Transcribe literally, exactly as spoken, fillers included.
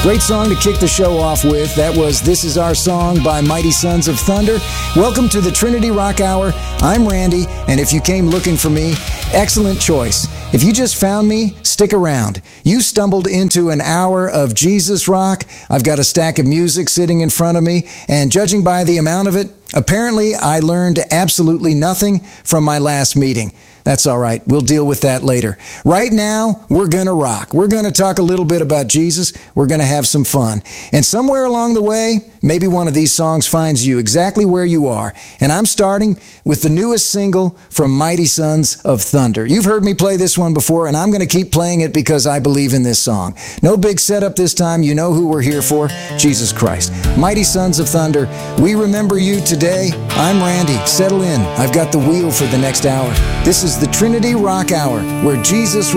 Great song to kick the show off with. That was This Is Our Song by Mighty Sons of Thunder. Welcome to the Trinity Rock Hour. I'm Randy, and if you came looking for me, excellent choice. If you just found me, stick around. You stumbled into an hour of Jesus rock. I've got a stack of music sitting in front of me, and judging by the amount of it, apparently I learned absolutely nothing from my last meeting. That's all right. We'll deal with that later. Right now, we're going to rock. We're going to talk a little bit about Jesus. We're going to have some fun. And somewhere along the way, maybe one of these songs finds you exactly where you are. And I'm starting with the newest single from Mighty Sons of Thunder. You've heard me play this one before, and I'm going to keep playing it because I believe in this song. No big setup this time. You know who we're here for, Jesus Christ. Mighty Sons of Thunder, we remember you today. I'm Randy. Settle in. I've got the wheel for the next hour. This is the Trinity Rock Hour, where Jesus